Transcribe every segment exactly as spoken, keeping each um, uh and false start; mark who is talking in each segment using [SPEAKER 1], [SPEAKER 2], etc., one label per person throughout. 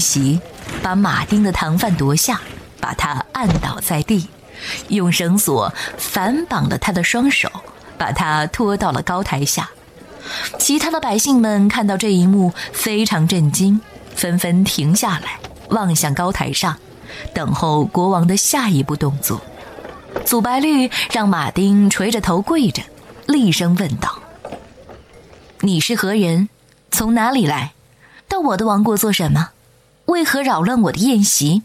[SPEAKER 1] 袭，把马丁的糖饭夺下，把他按倒在地，用绳索反绑了他的双手，把他拖到了高台下。其他的百姓们看到这一幕非常震惊，纷纷停下来，望向高台上，等候国王的下一步动作。祖白绿让马丁垂着头跪着，厉声问道：你是何人？从哪里来？到我的王国做什么？为何扰乱我的宴席？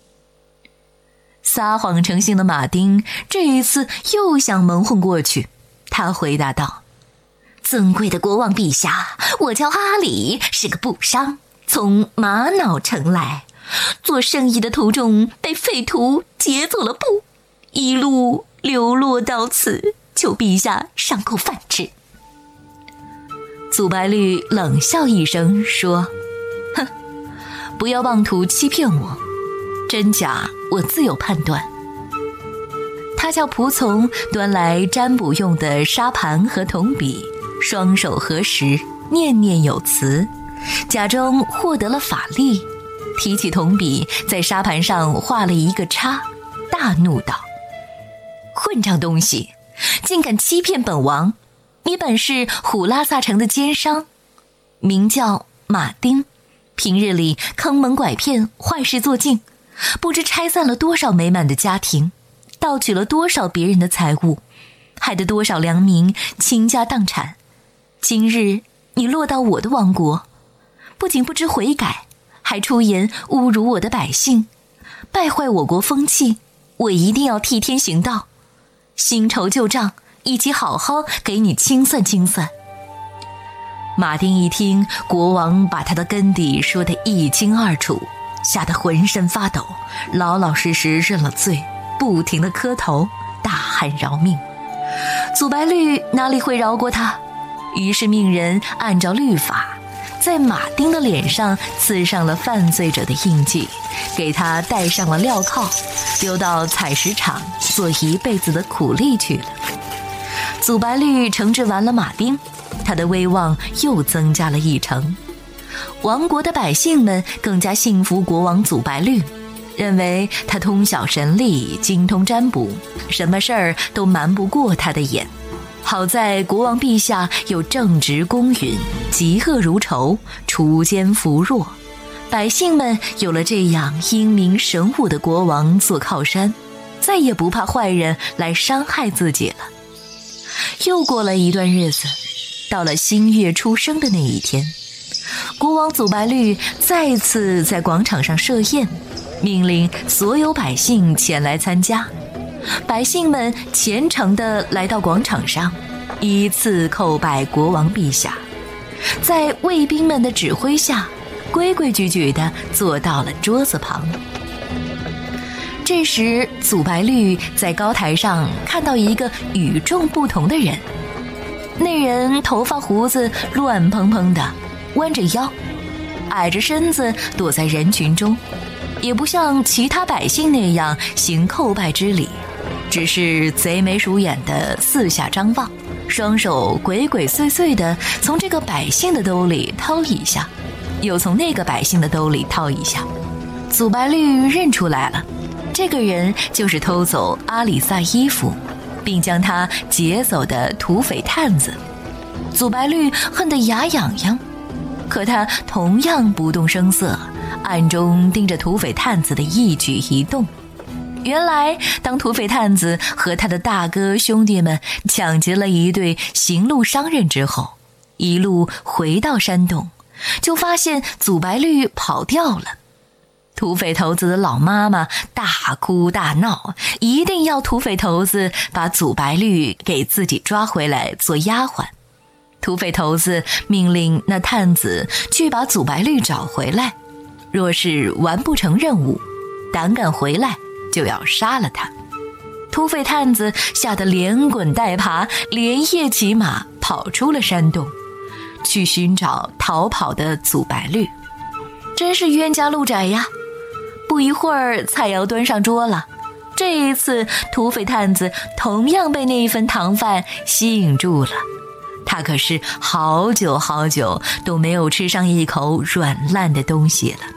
[SPEAKER 1] 撒谎成性的马丁这一次又想蒙混过去，他回答道：尊贵的国王陛下，我叫阿里，是个布商，从玛瑙城来，做生意的途中被匪徒劫走了布，一路流落到此，求陛下赏口饭吃。祖白绿冷笑一声说：哼，不要妄图欺骗我，真假我自有判断。他叫仆从端来占卜用的沙盘和铜笔，双手合十，念念有词，假装获得了法力，提起铜笔在沙盘上画了一个叉，大怒道：混账东西，竟敢欺骗本王！你本是虎拉萨城的奸商，名叫马丁，平日里坑蒙拐骗，坏事做尽，不知拆散了多少美满的家庭，盗取了多少别人的财物，害得多少良民倾家荡产。今日你落到我的王国，不仅不知悔改，还出言侮辱我的百姓，败坏我国风气，我一定要替天行道，新仇旧账一起好好给你清算清算。马丁一听国王把他的根底说得一清二楚，吓得浑身发抖，老老实实认了罪，不停地磕头大喊饶命。祖白绿哪里会饶过他，于是命人按照律法在马丁的脸上刺上了犯罪者的印记，给他戴上了镣铐，丢到采石场做一辈子的苦力去了。祖白绿惩治完了马丁，他的威望又增加了一成。王国的百姓们更加信服国王祖白绿，认为他通晓神力，精通占卜，什么事儿都瞒不过他的眼。好在国王陛下又正直公允，嫉恶如仇，除奸扶弱，百姓们有了这样英明神武的国王做靠山，再也不怕坏人来伤害自己了。又过了一段日子，到了新月出生的那一天，国王祖白绿再次在广场上设宴，命令所有百姓前来参加。百姓们虔诚地来到广场上，依次叩拜国王陛下，在卫兵们的指挥下，规规矩矩地坐到了桌子旁。这时祖白绿在高台上看到一个与众不同的人，那人头发胡子乱蓬蓬的，弯着腰，矮着身子躲在人群中，也不像其他百姓那样行叩拜之礼，只是贼眉鼠眼的四下张望，双手鬼鬼祟祟地从这个百姓的兜里掏一下，又从那个百姓的兜里掏一下。祖白绿认出来了，这个人就是偷走阿里萨衣服并将他劫走的土匪探子。祖白绿恨得牙痒痒，可他同样不动声色，暗中盯着土匪探子的一举一动。原来当土匪探子和他的大哥兄弟们抢劫了一对行路商人之后，一路回到山洞，就发现祖白绿跑掉了。土匪头子的老妈妈大哭大闹，一定要土匪头子把祖白绿给自己抓回来做丫鬟。土匪头子命令那探子去把祖白绿找回来，若是完不成任务，胆敢回来就要杀了他。土匪探子吓得连滚带爬，连夜骑马跑出了山洞，去寻找逃跑的祖白绿。真是冤家路窄呀！不一会儿菜肴端上桌了，这一次土匪探子同样被那一份糖饭吸引住了，他可是好久好久都没有吃上一口软烂的东西了。